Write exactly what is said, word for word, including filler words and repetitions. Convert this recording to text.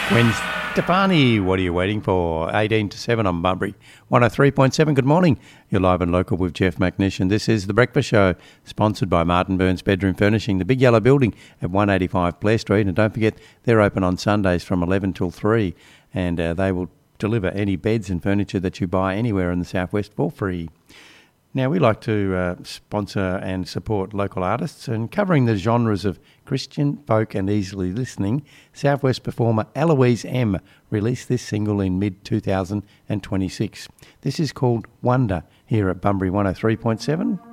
Gwen Stefani, what are you waiting for? eighteen to seven on Bunbury. one oh three point seven, good morning. You're live and local with Jeff McNish. This is The Breakfast Show, sponsored by Martin Burns Bedroom Furnishing, the big yellow building at one eighty-five Blair Street. And don't forget, they're open on Sundays from eleven till three. And uh, they will deliver any beds and furniture that you buy anywhere in the southwest for free. Now, we like to uh, sponsor and support local artists, and covering the genres of Christian, folk and easily listening, Southwest performer Eloise M released this single in mid twenty twenty-six. This is called Wonder, here at Bunbury one oh three point seven.